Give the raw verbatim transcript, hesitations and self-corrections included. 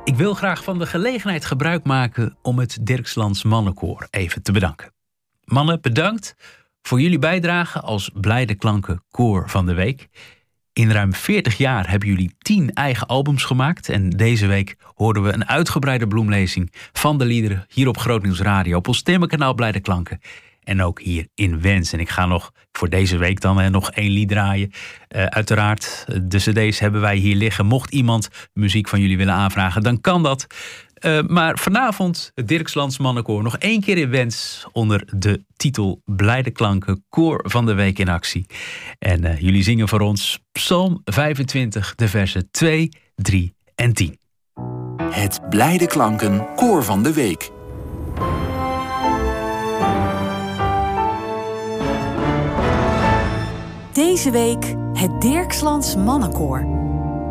Ik wil graag van de gelegenheid gebruik maken om het Dirkslands Mannenkoor even te bedanken. Mannen, bedankt voor jullie bijdrage als Blijde Klanken Koor van de Week. In ruim veertig jaar hebben jullie tien eigen albums gemaakt. En deze week hoorden we een uitgebreide bloemlezing van de liederen hier op Grootnieuws Radio, op ons stemmenkanaal Blijde Klanken. En ook hier in Wens. En ik ga nog voor deze week dan hè, nog één lied draaien. Uh, uiteraard, de cd's hebben wij hier liggen. Mocht iemand muziek van jullie willen aanvragen, dan kan dat. Uh, maar vanavond het Dirkslands Mannenkoor nog één keer in Wens onder de titel Blijde Klanken Koor van de Week in actie. En uh, jullie zingen voor ons Psalm vijfentwintig, de versen twee, drie en tien. Het Blijde Klanken Koor van de Week. Deze week het Dirkslands Mannenkoor.